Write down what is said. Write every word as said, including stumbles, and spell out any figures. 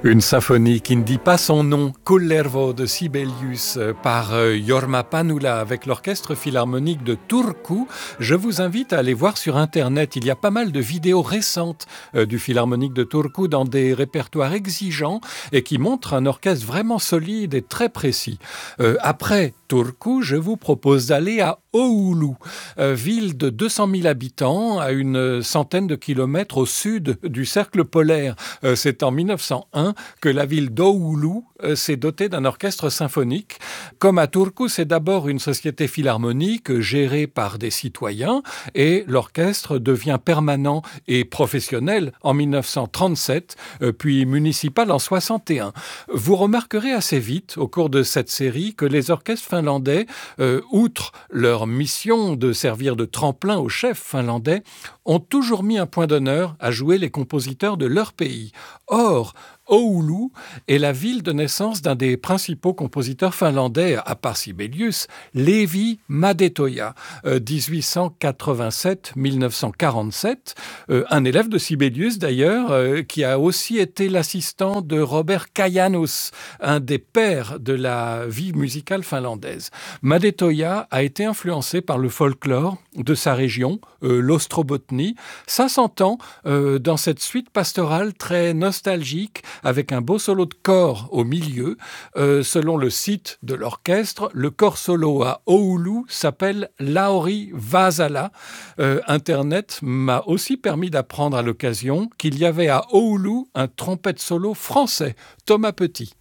Une symphonie qui ne dit pas son nom, Kullervo de Sibelius par Jorma Panula avec l'orchestre philharmonique de Turku. Je vous invite à aller voir sur internet, il y a pas mal de vidéos récentes du philharmonique de Turku dans des répertoires exigeants et qui montrent un orchestre vraiment solide et très précis. Euh, après Turku, je vous propose d'aller à Oulu, euh, ville de deux cent mille habitants à une centaine de kilomètres au sud du cercle polaire. Euh, c'est en mille neuf cent un que la ville d'Oulu euh, s'est dotée d'un orchestre symphonique. Comme à Turku, c'est d'abord une société philharmonique gérée par des citoyens et l'orchestre devient permanent et professionnel en mille neuf cent trente-sept, euh, puis municipal en soixante et un. Vous remarquerez assez vite au cours de cette série que les orchestres finlandais, euh, outre leur mission de servir de tremplin aux chefs finlandais, ont toujours mis un point d'honneur à jouer les compositeurs de leur pays. Or, Oulu est la ville de naissance d'un des principaux compositeurs finlandais, à part Sibelius, Leevi Madetoja, euh, dix-huit cent quatre-vingt-sept à mille neuf cent quarante-sept, euh, un élève de Sibelius d'ailleurs, euh, qui a aussi été l'assistant de Robert Kajanus, un des pères de la vie musicale finlandaise. Madetoja a été influencé par le folklore de sa région, euh, l'Ostrobotnie. Ça s'entend euh, dans cette suite pastorale très nostalgique, avec un beau solo de cor au milieu. Euh, selon le site de l'orchestre, le corps solo à Oulu s'appelle Lauri Vasala. Euh, Internet m'a aussi permis d'apprendre à l'occasion qu'il y avait à Oulu un trompette solo français, Thomas Petit.